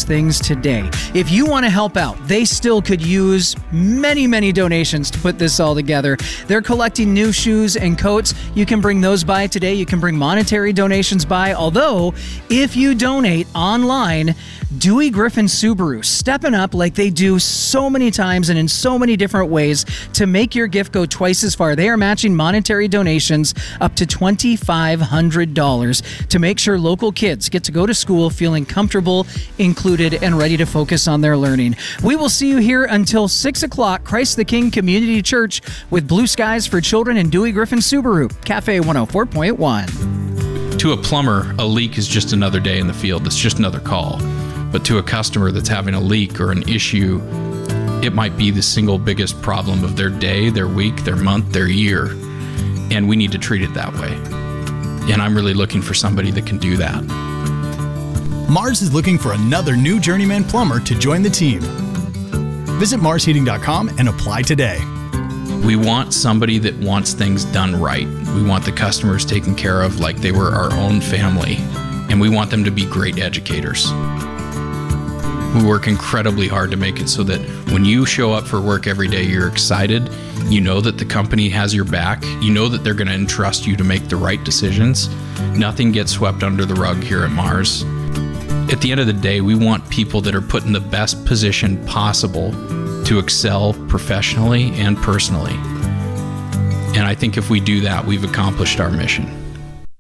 things today. If you want to help out, they still could use many, many donations to put this all together. They're collecting new shoes and coats. You can bring those by today. You can bring monetary donations by. Although, if you donate online, Dewey Griffin Subaru stepping up like they do so many times and in so many different ways to make your gift go twice as far. They are matching monetary donations up to $2,500 to make sure local kids get to go to school feeling comfortable, included, and ready to focus on their learning. We will see you here until 6 o'clock, Christ the King Community Church with Blue Skies for Children and Dewey Griffin Subaru, Cafe 104.1. To a plumber, a leak is just another day in the field. It's just another call. But to a customer that's having a leak or an issue, it might be the single biggest problem of their day, their week, their month, their year. And we need to treat it that way. And I'm really looking for somebody that can do that. Mars is looking for another new journeyman plumber to join the team. Visit marsheating.com and apply today. We want somebody that wants things done right. We want the customers taken care of like they were our own family. And we want them to be great educators. We work incredibly hard to make it so that when you show up for work every day, you're excited. You know that the company has your back. You know that they're going to entrust you to make the right decisions. Nothing gets swept under the rug here at Mars. At the end of the day, we want people that are put in the best position possible to excel professionally and personally. And I think if we do that, we've accomplished our mission.